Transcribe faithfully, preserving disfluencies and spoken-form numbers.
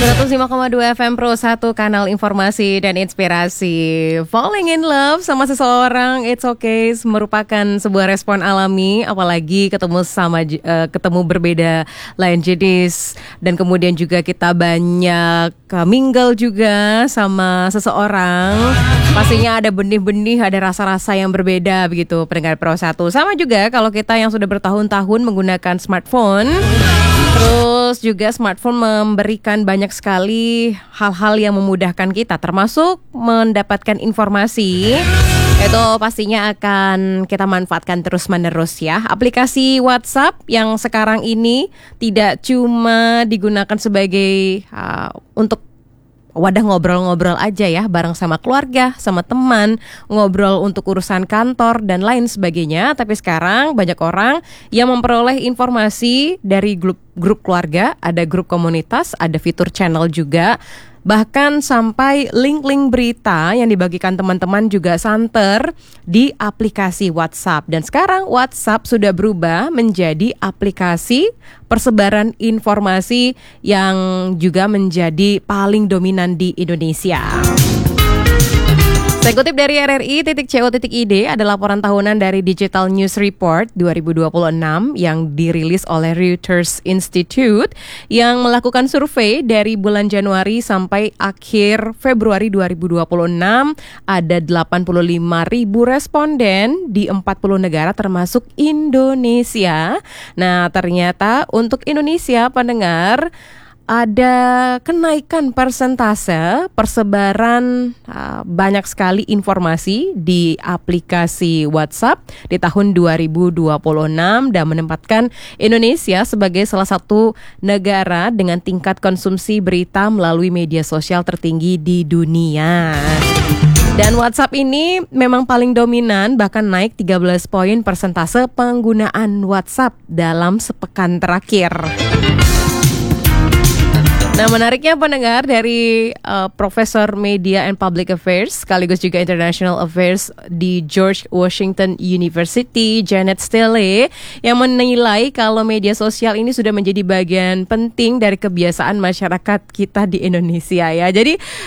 seratus lima koma dua F M Pro satu, kanal informasi dan inspirasi. Falling in love sama seseorang, it's okay, merupakan sebuah respon alami, apalagi ketemu sama uh, ketemu berbeda lain jenis, dan kemudian juga kita banyak uh, mingle juga sama seseorang. Pastinya ada benih-benih, ada rasa-rasa yang berbeda begitu pendengar Pro satu. Sama juga kalau kita yang sudah bertahun-tahun menggunakan smartphone. Terus juga smartphone memberikan banyak sekali hal-hal yang memudahkan kita, termasuk mendapatkan informasi. Itu pastinya akan kita manfaatkan terus-menerus ya. Aplikasi WhatsApp yang sekarang ini tidak cuma digunakan sebagai uh, untuk wadah ngobrol-ngobrol aja ya, bareng sama keluarga, sama teman, ngobrol untuk urusan kantor dan lain sebagainya. Tapi sekarang banyak orang yang memperoleh informasi dari grup grup keluarga, ada grup komunitas, ada fitur channel juga. Bahkan sampai link-link berita yang dibagikan teman-teman juga santer di aplikasi WhatsApp. Dan sekarang WhatsApp sudah berubah menjadi aplikasi persebaran informasi yang juga menjadi paling dominan di Indonesia. Saya kutip dari R R I titik co titik I D, ada laporan tahunan dari Digital News Report dua ribu dua puluh enam yang dirilis oleh Reuters Institute yang melakukan survei dari bulan Januari sampai akhir Februari dua ribu dua puluh enam. Ada delapan puluh lima ribu responden di empat puluh negara termasuk Indonesia. Nah, ternyata untuk Indonesia, pendengar, ada kenaikan persentase persebaran uh, banyak sekali informasi di aplikasi WhatsApp di tahun dua ribu dua puluh enam dan menempatkan Indonesia sebagai salah satu negara dengan tingkat konsumsi berita melalui media sosial tertinggi di dunia. Dan WhatsApp ini memang paling dominan, bahkan naik tiga belas poin persentase penggunaan WhatsApp dalam sepekan terakhir. Nah, menariknya pendengar, dari uh, Profesor Media and Public Affairs sekaligus juga International Affairs di George Washington University, Janet Stele, yang menilai kalau media sosial ini sudah menjadi bagian penting dari kebiasaan masyarakat kita di Indonesia ya. Jadi